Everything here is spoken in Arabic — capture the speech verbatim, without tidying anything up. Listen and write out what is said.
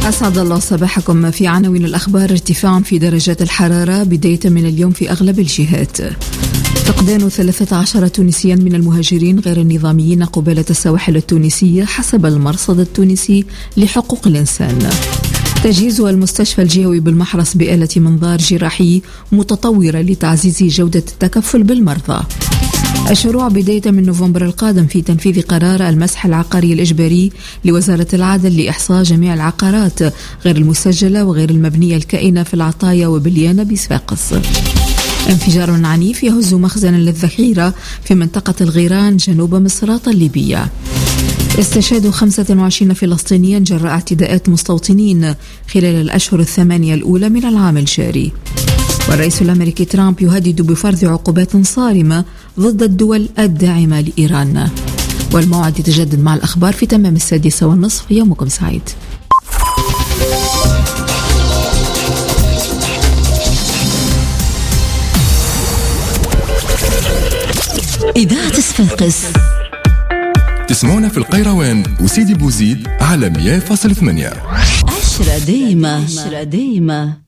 أسعد الله صباحكم. في عناوين الأخبار: ارتفاع في درجات الحرارة بداية من اليوم في أغلب الجهات. فقدان ثلاثة عشر تونسيا من المهاجرين غير النظاميين قبالة السواحل التونسية حسب المرصد التونسي لحقوق الإنسان. تجهيز المستشفى الجوي بالمحرص بآلة منظار جراحي متطورة لتعزيز جودة التكفل بالمرضى. الشروع بداية من نوفمبر القادم في تنفيذ قرار المسح العقاري الإجباري لوزارة العدل لإحصاء جميع العقارات غير المسجلة وغير المبنية الكائنة في العطايا وبليانة بصفاقس. انفجار عنيف يهز مخزنا للذخيرة في منطقة الغيران جنوب مصراتة الليبية. استشهاد خمسة وعشرين فلسطينيا جراء اعتداءات مستوطنين خلال الأشهر الثمانية الأولى من العام الجاري. والرئيس الأمريكي ترامب يهدد بفرض عقوبات صارمة ضد الدول الداعمة لإيران. والموعد يتجدد مع الأخبار في تمام السادسة والنصف. يومكم سعيد. إذاعة صفاقس تسمعونا في القيروان وسيدي بوزيد على مية فاصلة ثمانية. عشرة ديمة عشرة ديمة.